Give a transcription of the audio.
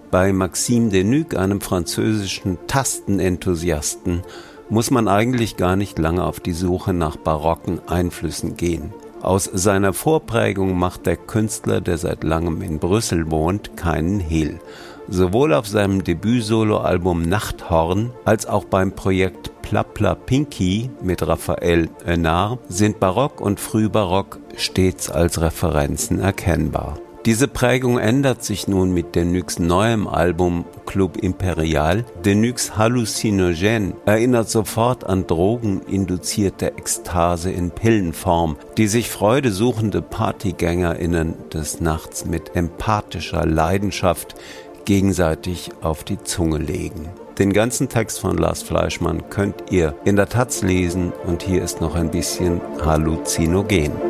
Bei Maxime Denuc, einem französischen Tastenenthusiasten, muss man eigentlich gar nicht lange auf die Suche nach barocken Einflüssen gehen. Aus seiner Vorprägung macht der Künstler, der seit langem in Brüssel wohnt, keinen Hehl. Sowohl auf seinem Debütsoloalbum Nachthorn als auch beim Projekt Pla Pla Pinky mit Raphael Oenard sind Barock und Frühbarock stets als Referenzen erkennbar. Diese Prägung ändert sich nun mit Denucs neuem Album Club Imperial. Denucs Hallucinogène erinnert sofort an drogeninduzierte Ekstase in Pillenform, die sich freudesuchende PartygängerInnen des Nachts mit empathischer Leidenschaft gegenseitig auf die Zunge legen. Den ganzen Text von Lars Fleischmann könnt ihr in der Taz lesen und hier ist noch ein bisschen Halluzinogen.